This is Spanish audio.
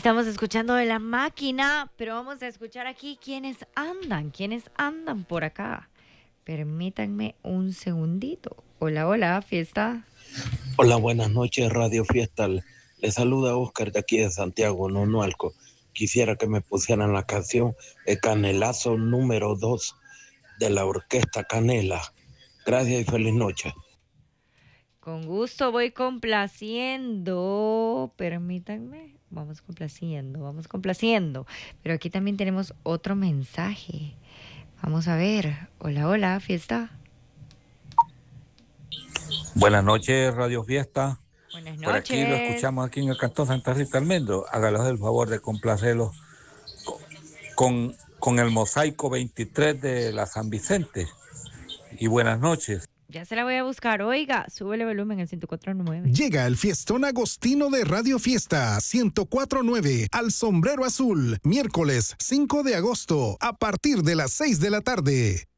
Estamos escuchando de la máquina, pero vamos a escuchar aquí quiénes andan por acá. Permítanme un segundito. Hola, hola, fiesta. Hola, buenas noches, Radio Fiesta. Le saluda Oscar de aquí de Santiago, Nonualco. Quisiera que me pusieran la canción El Canelazo número 2 de la Orquesta Canela. Gracias y feliz noche. Con gusto voy complaciendo. Permítanme. Vamos complaciendo. Pero aquí también tenemos otro mensaje. Vamos a ver. Hola, hola, fiesta. Buenas noches, Radio Fiesta. Buenas noches. Por aquí lo escuchamos aquí en el Cantón Santa Rita Almendro. Hágalos el favor de complacerlos con el Mosaico 23 de la San Vicente. Y buenas noches. Ya se la voy a buscar. Oiga, súbele volumen al 104.9. Llega el fiestón agostino de Radio Fiesta 104.9 al Sombrero Azul, miércoles 5 de agosto a partir de las 6 de la tarde.